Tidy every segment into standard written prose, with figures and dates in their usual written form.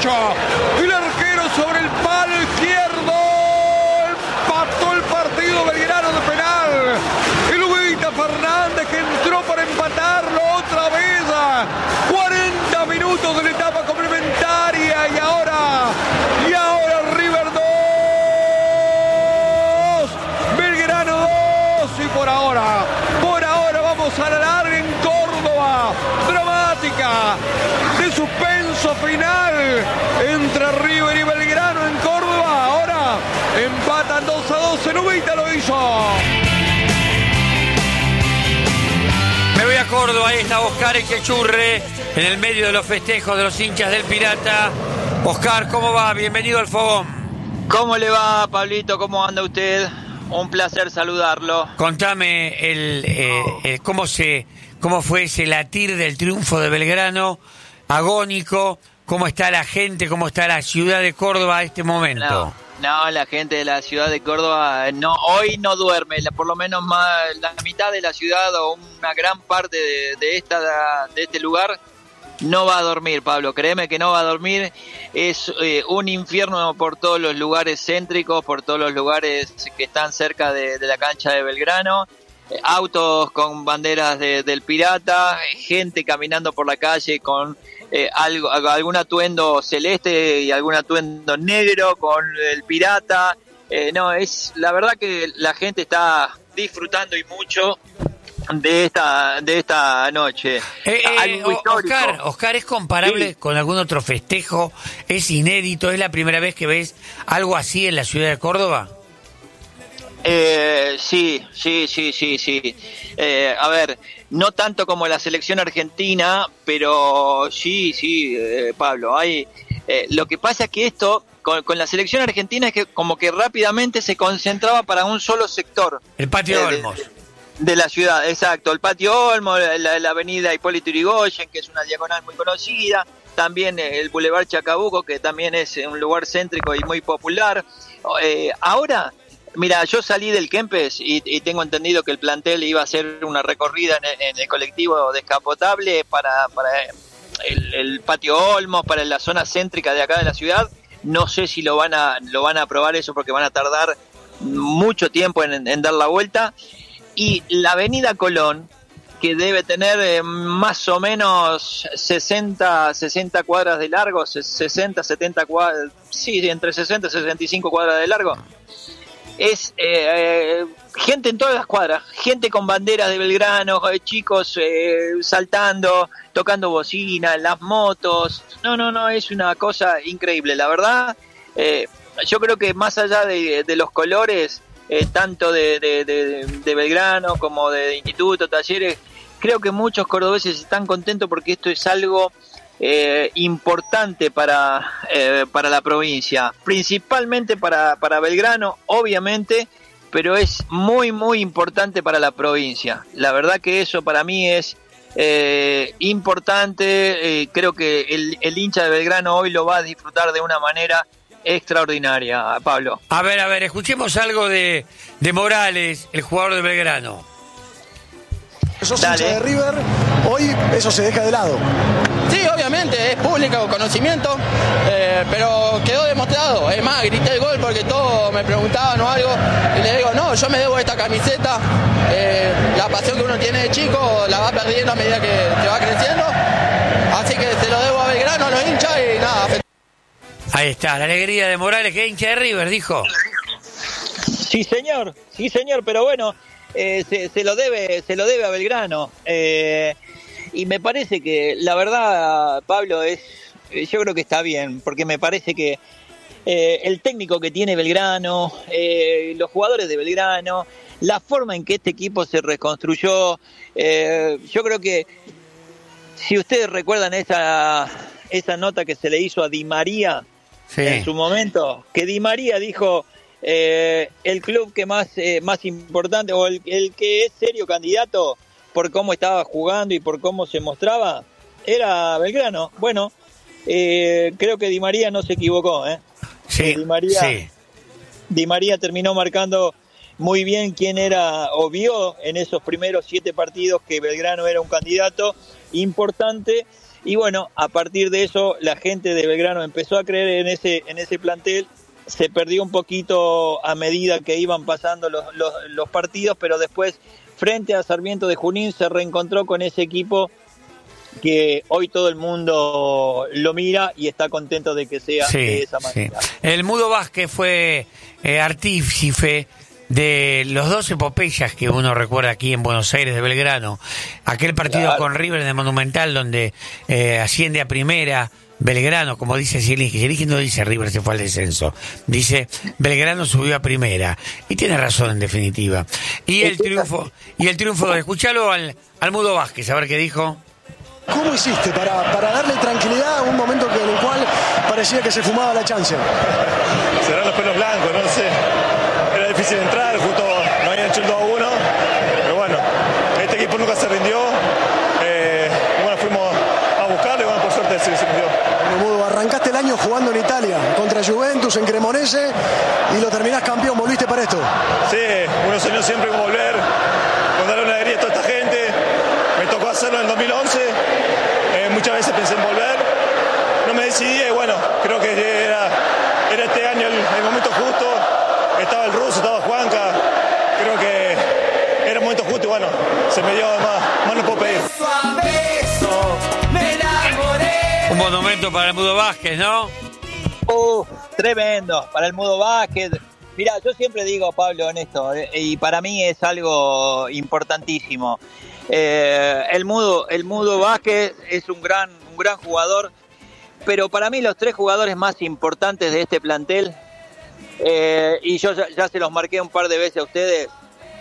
derecho. El arquero sobre el palo izquierdo. Empató el partido Belgrano de penal. El Huguita Fernández que entró para empatarlo otra vez. 40 minutos de la etapa complementaria y ahora River 2, Belgrano 2 y por ahora vamos a la larga en Córdoba, dramática, de suspenso final entre River y Belgrano en Córdoba. Ahora empatan 2-2, el Huguita lo hizo. Me voy a Córdoba, ahí está Oscar Echechurre, en el medio de los festejos de los hinchas del Pirata. Oscar, ¿cómo va? Bienvenido al Fogón. ¿Cómo le va, Pablito? ¿Cómo anda usted? Un placer saludarlo. Contame cómo fue ese latir del triunfo de Belgrano, agónico, cómo está la gente, cómo está la ciudad de Córdoba a este momento. No, la gente de la ciudad de Córdoba hoy no duerme, por lo menos la mitad de la ciudad o una gran parte de este lugar no va a dormir, Pablo, créeme que no va a dormir. Es un infierno por todos los lugares céntricos, por todos los lugares que están cerca de la cancha de Belgrano. Autos con banderas del Pirata, gente caminando por la calle con algún atuendo celeste y algún atuendo negro con el Pirata. Es la verdad que la gente está disfrutando y mucho de esta noche. Oscar, ¿es comparable con algún otro festejo? ¿Es inédito? ¿Es la primera vez que ves algo así en la ciudad de Córdoba? Sí. A ver, no tanto como la selección argentina, pero sí, Pablo, lo que pasa es que esto con la selección argentina es que como que rápidamente se concentraba para un solo sector. El Patio Olmos. De la ciudad, exacto, el Patio Olmos, la avenida Hipólito Yrigoyen, que es una diagonal muy conocida, también el Boulevard Chacabuco, que también es un lugar céntrico y muy popular. Ahora, mira, yo salí del Kempes y tengo entendido que el plantel iba a hacer una recorrida en el colectivo descapotable para el Patio Olmos, para la zona céntrica de acá de la ciudad. No sé si lo van a aprobar eso porque van a tardar mucho tiempo en dar la vuelta. Y la avenida Colón, que debe tener más o menos 60 cuadras de largo, 60, 70 cuadras, sí, entre 60 y 65 cuadras de largo, es gente en todas las cuadras, gente con banderas de Belgrano, chicos saltando, tocando bocina, las motos. No, es una cosa increíble, la verdad. Yo creo que más allá de los colores, tanto de Belgrano como de Instituto, Talleres, creo que muchos cordobeses están contentos porque esto es algo importante para la provincia, principalmente para Belgrano, obviamente, pero es muy, muy importante para la provincia. La verdad que eso para mí es importante. Creo que el hincha de Belgrano hoy lo va a disfrutar de una manera extraordinaria, Pablo. A ver, escuchemos algo de Morales, el jugador de Belgrano. Sos hincha de River, hoy eso se deja de lado. Sí, obviamente, es público conocimiento, pero quedó demostrado. Es más, grité el gol porque todos me preguntaban o algo, y le digo, no, yo me debo esta camiseta. La pasión que uno tiene de chico la va perdiendo a medida que va creciendo, así que se lo debo a Belgrano, a los hinchas y nada. Ahí está, la alegría de Morales, que es hincha de River, dijo. Sí, señor, pero bueno, se lo debe a Belgrano. Y me parece que, la verdad, Pablo, yo creo que está bien, porque me parece que el técnico que tiene Belgrano, los jugadores de Belgrano, la forma en que este equipo se reconstruyó, yo creo que, si ustedes recuerdan esa nota que se le hizo a Di María, sí, en su momento, que Di María dijo, el club que más importante, o el que es serio candidato por cómo estaba jugando y por cómo se mostraba, era Belgrano. Bueno, creo que Di María no se equivocó, Sí, Di María terminó marcando muy bien quién era, o vio en esos primeros 7 partidos que Belgrano era un candidato importante. Y bueno, a partir de eso la gente de Belgrano empezó a creer en ese plantel. Se perdió un poquito a medida que iban pasando los partidos, pero después frente a Sarmiento de Junín se reencontró con ese equipo que hoy todo el mundo lo mira y está contento de que sea de esa manera. Sí. El Mudo Vázquez fue artífice de los 2 epopeyas que uno recuerda aquí en Buenos Aires de Belgrano. Aquel partido con River en el Monumental donde asciende a primera Belgrano, como dice Zielinski. Zielinski no dice River se fue al descenso, dice Belgrano subió a primera, y tiene razón en definitiva. Y el triunfo, escuchalo al Mudo Vázquez, a ver qué dijo. ¿Cómo hiciste para darle tranquilidad a un momento en el cual parecía que se fumaba la chance? Serán los pelos blancos, no sé. Era difícil entrar, justo no habían hecho el 2-1. Pero bueno, este equipo nunca se rindió. Bueno, fuimos a buscarlo y bueno, por suerte se rindió. Mudo, arrancaste el año jugando en Italia, contra Juventus, en Cremonese, y lo terminás campeón. ¿Volviste para esto? Sí, uno soñó siempre con volver, con darle una alegría a toda esta gente. Me tocó hacerlo en el 2011. Muchas veces pensé en volver, no me decidí y bueno, creo que era este año el momento justo. Estaba el Ruso, estaba Juanca, creo que era el momento justo y bueno, se me dio más no puedo pedir. Un monumento para el Mudo Vázquez, ¿no? Tremendo, para el Mudo Vázquez. Mirá, yo siempre digo, Pablo, en esto, y para mí es algo importantísimo. El Mudo Vázquez es un gran jugador, pero para mí los 3 jugadores más importantes de este plantel, y yo ya se los marqué un par de veces a ustedes,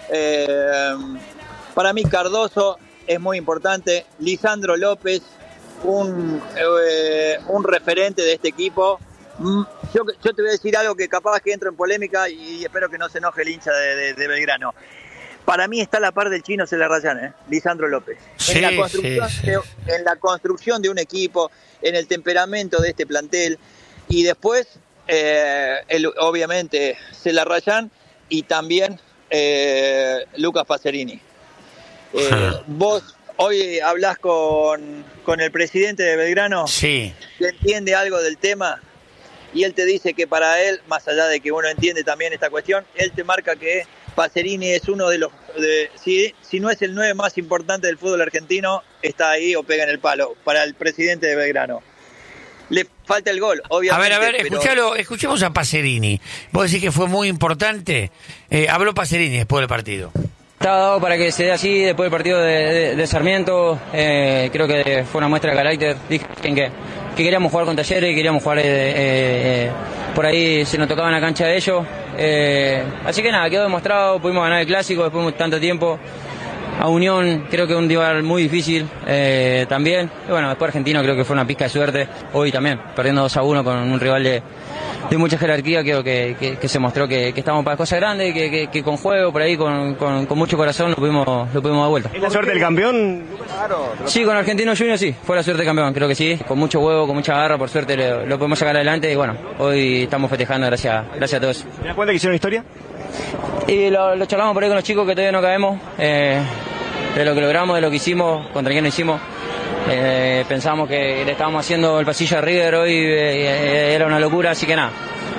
para mí Cardoso es muy importante, Lisandro López, un referente de este equipo. Yo te voy a decir algo que capaz que entro en polémica y espero que no se enoje el hincha de Belgrano. Para mí está a la par del Chino Celarrayán, Lisandro López. Sí, en la construcción de un equipo, en el temperamento de este plantel. Y después, obviamente, Celarrayán y también Lucas Pacerini. Vos hoy hablás con el presidente de Belgrano, sí, que entiende algo del tema, y él te dice que para él, más allá de que uno entiende también esta cuestión, él te marca que Pacerini es uno de los, si no es el 9 más importante del fútbol argentino, está ahí o pega en el palo, para el presidente de Belgrano. Le falta el gol, obviamente. A ver, pero... escuchemos a Pacerini. Vos decís que fue muy importante. Habló Pacerini después del partido. Estaba dado para que se dé así después del partido de Sarmiento. Creo que fue una muestra de carácter. Dije que queríamos jugar con Talleres, queríamos jugar por ahí, se nos tocaba en la cancha de ellos. Así que nada, quedó demostrado, pudimos ganar el clásico después de tanto tiempo. A Unión creo que un rival muy difícil también. Y bueno, después Argentino creo que fue una pizca de suerte. Hoy también, perdiendo 2-1 con un rival de mucha jerarquía, creo que se mostró que estamos para cosas grandes, que con juego, por ahí, con mucho corazón lo pudimos dar vuelta. ¿Es la suerte del campeón? Sí, con Argentino Junior sí, fue la suerte del campeón, creo que sí. Con mucho huevo, con mucha garra, por suerte lo podemos sacar adelante y bueno, hoy estamos festejando gracias a todos. ¿Te das cuenta que hicieron historia? Y lo charlamos por ahí con los chicos que todavía no caemos, de lo que logramos, de lo que hicimos, contra quién lo hicimos. Pensamos que le estábamos haciendo el pasillo a River hoy, era una locura, así que nada.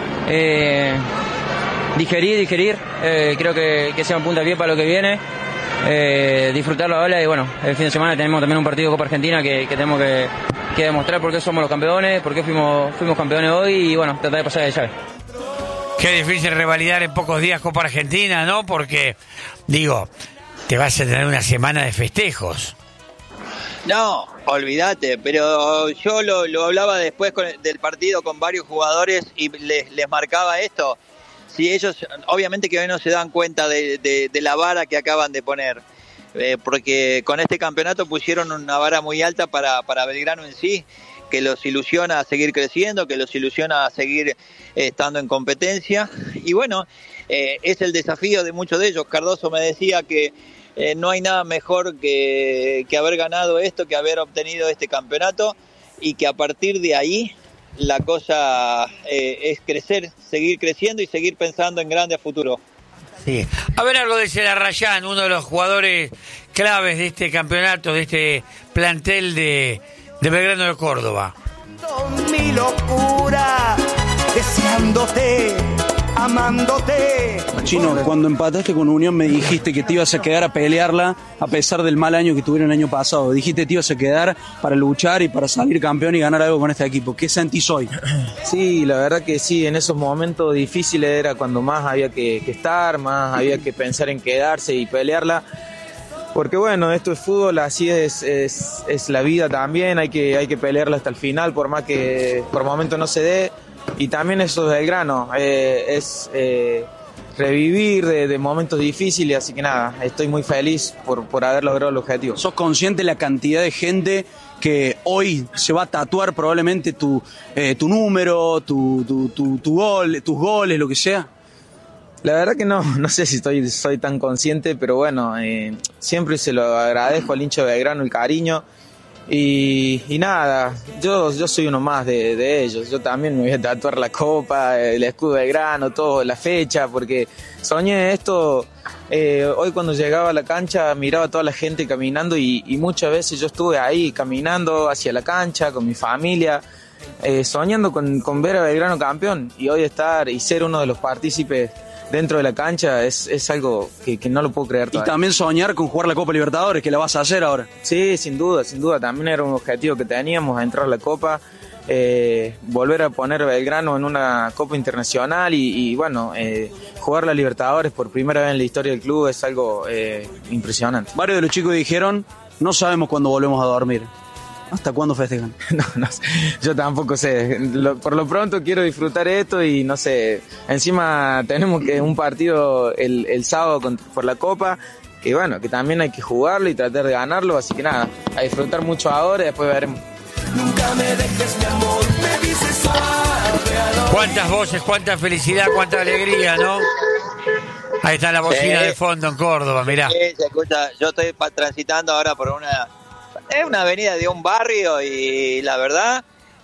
Digerir, creo que sea un punto al pie para lo que viene. Disfrutarlo ahora y bueno, el fin de semana tenemos también un partido de Copa Argentina que tenemos que demostrar por qué somos los campeones, por qué fuimos campeones hoy y bueno, tratar de pasar de llave. Qué difícil revalidar en pocos días Copa Argentina, ¿no? Porque, digo, te vas a tener una semana de festejos. No, olvídate, pero yo lo hablaba después del partido con varios jugadores y les marcaba esto. Si ellos, obviamente que hoy no se dan cuenta de la vara que acaban de poner, porque con este campeonato pusieron una vara muy alta para Belgrano en sí, que los ilusiona a seguir creciendo, que los ilusiona a seguir estando en competencia. Y bueno, es el desafío de muchos de ellos. Cardoso me decía que no hay nada mejor que haber ganado esto, que haber obtenido este campeonato, y que a partir de ahí la cosa es crecer, seguir creciendo y seguir pensando en grande a futuro. Sí. A ver algo de Celarrayán, uno de los jugadores claves de este campeonato, de este plantel de de Belgrano de Córdoba. Mi locura, deseándote, amándote. Chino, cuando empataste con Unión me dijiste que te ibas a quedar a pelearla a pesar del mal año que tuvieron el año pasado. Dijiste que te ibas a quedar para luchar y para salir campeón y ganar algo con este equipo. ¿Qué sentís hoy? Sí, la verdad que sí, en esos momentos difíciles era cuando más había que estar, más había que pensar en quedarse y pelearla. Porque bueno, esto es fútbol, así es la vida también, hay que pelearla hasta el final, por más que por momentos no se dé. Y también eso es Belgrano, es revivir de momentos difíciles, así que nada, estoy muy feliz por haber logrado el objetivo. ¿Sos consciente de la cantidad de gente que hoy se va a tatuar probablemente tu número, tu gol, tus goles, lo que sea? La verdad que no sé si soy tan consciente, pero bueno, siempre se lo agradezco al hincha de Belgrano el cariño y nada, yo soy uno más de ellos. Yo también me voy a tatuar la copa, el escudo de Belgrano, todo, la fecha, porque soñé esto. Hoy cuando llegaba a la cancha miraba a toda la gente caminando y muchas veces yo estuve ahí caminando hacia la cancha con mi familia, soñando con ver a Belgrano campeón, y hoy estar y ser uno de los partícipes dentro de la cancha es algo que no lo puedo creer todavía. Y también soñar con jugar la Copa Libertadores, que la vas a hacer ahora. Sí, sin duda, también era un objetivo que teníamos, a entrar a la Copa, volver a poner a Belgrano en una Copa Internacional y bueno, jugar la Libertadores por primera vez en la historia del club es algo impresionante. Varios de los chicos dijeron, no sabemos cuándo volvemos a dormir. ¿Hasta cuándo festejan? No sé, yo tampoco sé. Por lo pronto quiero disfrutar esto y no sé. Encima tenemos un partido el sábado por la Copa, que bueno, que también hay que jugarlo y tratar de ganarlo. Así que nada, a disfrutar mucho ahora y después veremos. Nunca me dejes, mi amor, me dices suave. Cuántas voces, cuánta felicidad, cuánta alegría, ¿no? Ahí está la bocina de fondo en Córdoba, mirá. Sí, se escucha. Yo estoy transitando ahora por es una avenida de un barrio y la verdad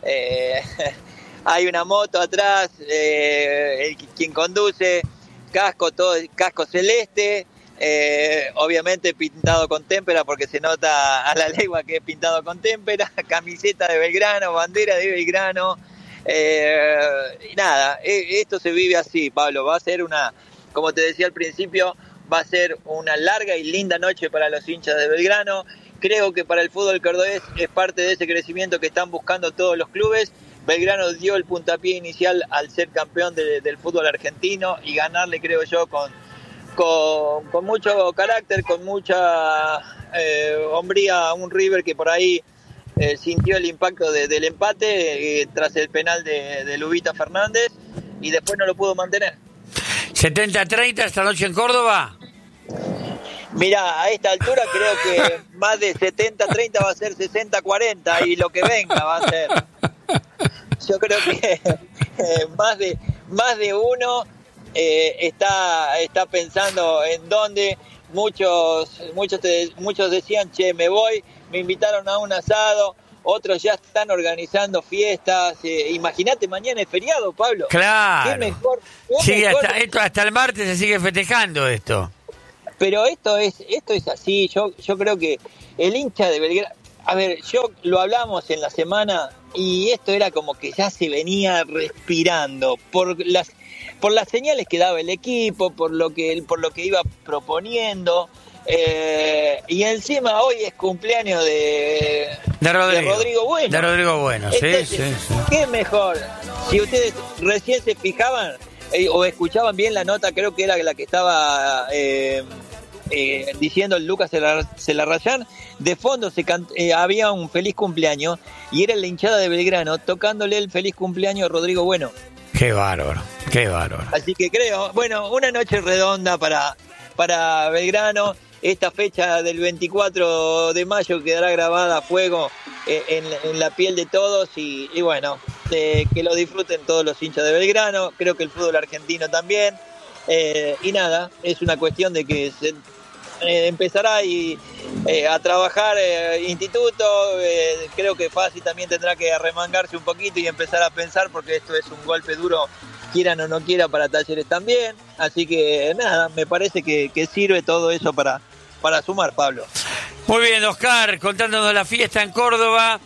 hay una moto atrás, quien conduce, casco celeste, obviamente pintado con témpera porque se nota a la legua que es pintado con témpera, camiseta de Belgrano, bandera de Belgrano, y nada, esto se vive así, Pablo. Va a ser como te decía al principio, va a ser una larga y linda noche para los hinchas de Belgrano. Creo que para el fútbol cordobés es parte de ese crecimiento que están buscando todos los clubes. Belgrano dio el puntapié inicial al ser campeón del fútbol argentino y ganarle, creo yo, con mucho carácter, con mucha hombría a un River que por ahí sintió el impacto del empate tras el penal de Lubita Fernández y después no lo pudo mantener. 70-30 esta noche en Córdoba. Mira, a esta altura creo que más de 70-30 va a ser 60-40 y lo que venga va a ser. Yo creo que más de uno está pensando en dónde. Muchos decían, che, me voy, me invitaron a un asado. Otros ya están organizando fiestas. Imagínate, mañana es feriado, Pablo. Claro. ¿Qué mejor? Sí, hasta el martes se sigue festejando esto. Pero esto es así. Yo creo que el hincha de Belgrano, a ver, lo hablamos en la semana y esto era como que ya se venía respirando por las señales que daba el equipo, por lo que iba proponiendo, y encima hoy es cumpleaños de Rodrigo Bueno. De Rodrigo Bueno, entonces, sí. ¿Qué mejor? Si ustedes recién se fijaban o escuchaban bien la nota, creo que era la que estaba diciendo el Lucas Celarrayán, de fondo había un feliz cumpleaños y era la hinchada de Belgrano tocándole el feliz cumpleaños a Rodrigo Bueno. Qué bárbaro. Así que creo, bueno, una noche redonda para Belgrano. Esta fecha del 24 de mayo quedará grabada a fuego en la piel de todos y bueno, que lo disfruten todos los hinchas de Belgrano. Creo que el fútbol argentino también. Y nada, es una cuestión de que se empezará a trabajar instituto. Creo que Fassi también tendrá que arremangarse un poquito y empezar a pensar, porque esto es un golpe duro, quieran o no quiera, para Talleres también. Así que nada, me parece que sirve todo eso para sumar, Pablo. Muy bien, Oscar, contándonos la fiesta en Córdoba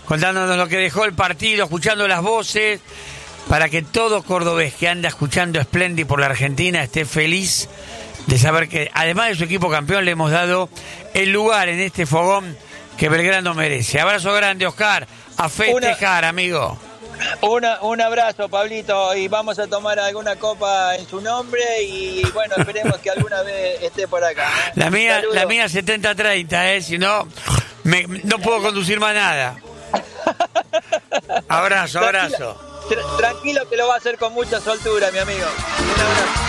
contándonos lo que dejó el partido, escuchando las voces, para que todo cordobés que anda escuchando Splendid por la Argentina esté feliz de saber que, además de su equipo campeón, le hemos dado el lugar en este fogón que Belgrano merece. Abrazo grande, Oscar. A festejar, amigo. Un abrazo, Pablito, y vamos a tomar alguna copa en su nombre y bueno, esperemos que alguna vez esté por acá. La mía 70-30, si no, no puedo conducir más nada. Abrazo. Tranquilo que lo va a hacer con mucha soltura, mi amigo. Un abrazo.